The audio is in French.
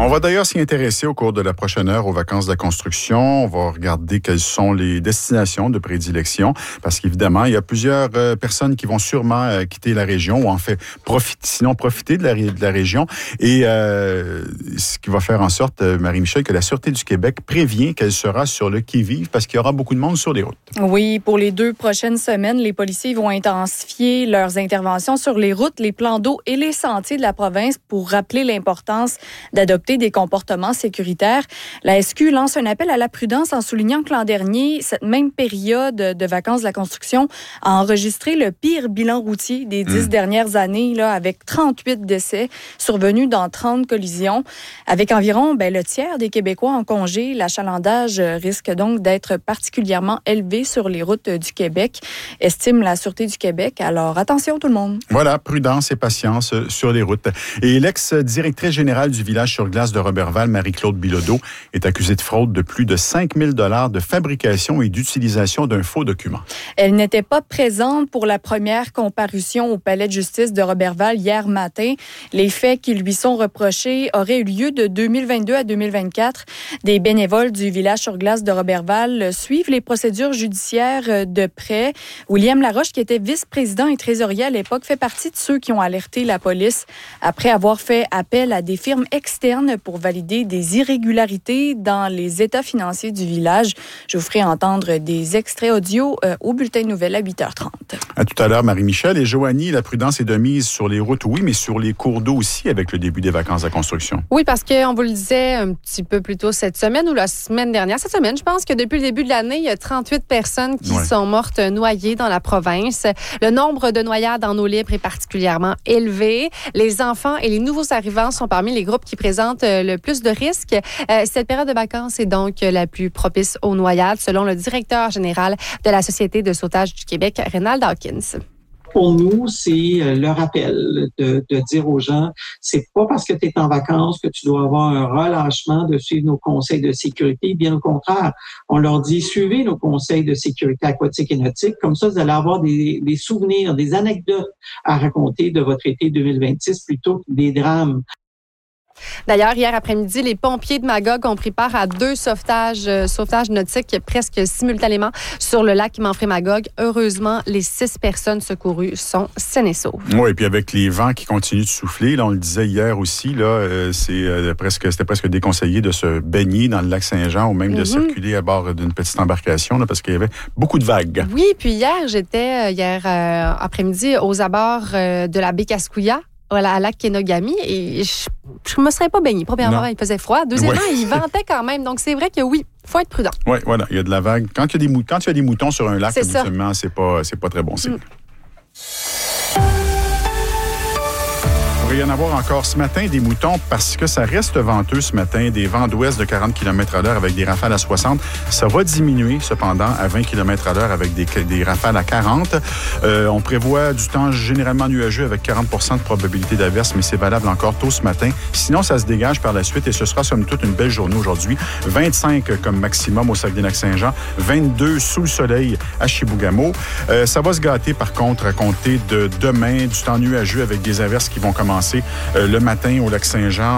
On va d'ailleurs s'y intéresser au cours de la prochaine heure aux vacances de la construction. On va regarder quelles sont les destinations de prédilection parce qu'évidemment, il y a plusieurs personnes qui vont sûrement quitter la région ou en fait profiter de la région. Et ce qui va faire en sorte, Marie-Michel, que la Sûreté du Québec prévient qu'elle sera sur le qui-vive parce qu'il y aura beaucoup de monde sur les routes. Oui, pour les 2 prochaines semaines, les policiers vont intensifier leurs interventions sur les routes, les plans d'eau et les sentiers de la province pour rappeler l'importance d'adopter des comportements sécuritaires. La SQ lance un appel à la prudence en soulignant que l'an dernier, cette même période de vacances de la construction a enregistré le pire bilan routier des 10 dernières années, là, avec 38 décès survenus dans 30 collisions. Avec environ le tiers des Québécois en congé, l'achalandage risque donc d'être particulièrement élevé sur les routes du Québec, estime la Sûreté du Québec. Alors, attention tout le monde. Voilà, prudence et patience sur les routes. Et l'ex-directrice générale du village sur glace de Roberval, Marie-Claude Bilodeau, est accusée de fraude de plus de 5 000 $ de fabrication et d'utilisation d'un faux document. Elle n'était pas présente pour la première comparution au palais de justice de Roberval hier matin. Les faits qui lui sont reprochés auraient eu lieu de 2022 à 2024. Des bénévoles du village sur glace de Roberval suivent les procédures judiciaires de près. William Laroche, qui était vice-président et trésorier à l'époque, fait partie de ceux qui ont alerté la police après avoir fait appel à des firmes externes pour valider des irrégularités dans les états financiers du village. Je vous ferai entendre des extraits audio au bulletin de nouvelles à 8h30. À tout à l'heure, Marie-Michel. Et Joanie, la prudence est de mise sur les routes, oui, mais sur les cours d'eau aussi avec le début des vacances de la construction. Oui, parce qu'on vous le disait un petit peu plus tôt cette semaine ou la semaine dernière. Cette semaine, je pense que depuis le début de l'année, il y a 38 personnes qui sont mortes noyées dans la province. Le nombre de noyades en eau libre est particulièrement élevé. Les enfants et les nouveaux arrivants sont parmi les groupes qui présentent le plus de risques. Cette période de vacances est donc la plus propice aux noyades, selon le directeur général de la Société de sauvetage du Québec, Reynald Hawkins. Pour nous, c'est le rappel de dire aux gens, c'est pas parce que tu es en vacances que tu dois avoir un relâchement de suivre nos conseils de sécurité. Bien au contraire, on leur dit, suivez nos conseils de sécurité aquatique et nautique. Comme ça, vous allez avoir des souvenirs, des anecdotes à raconter de votre été 2026 plutôt que des drames. D'ailleurs, hier après-midi, les pompiers de Magog ont pris part à 2 sauvetages nautiques presque simultanément sur le lac Manfré-Magog. Heureusement, les 6 personnes secourues sont saines et sauves. Oui, et puis avec les vents qui continuent de souffler, là, on le disait hier aussi, là, c'était presque déconseillé de se baigner dans le lac Saint-Jean ou même de circuler à bord d'une petite embarcation là, parce qu'il y avait beaucoup de vagues. Oui, puis hier, j'étais après-midi aux abords de la baie Kaskouya, à lac Kenogami, et je me serais pas baignée. Premièrement, il faisait froid. Deuxièmement, il ventait quand même. Donc, c'est vrai que oui, il faut être prudent. Oui, voilà, il y a de la vague. Quand il y a des moutons sur un lac, habituellement, c'est pas très bon signe. Il va y en avoir encore ce matin des moutons parce que ça reste venteux ce matin, des vents d'ouest de 40 km/h avec des rafales à 60. Ça va diminuer cependant à 20 km/h avec des rafales à 40. On prévoit du temps généralement nuageux avec 40 % de probabilité d'averse, mais c'est valable encore tôt ce matin. Sinon, ça se dégage par la suite et ce sera somme toute une belle journée aujourd'hui. 25 comme maximum au Saguenay-Lac-Saint-Jean, 22 sous le soleil à Chibougamau. Ça va se gâter par contre à compter de demain, du temps nuageux avec des averses qui vont commencer le matin au Lac-Saint-Jean.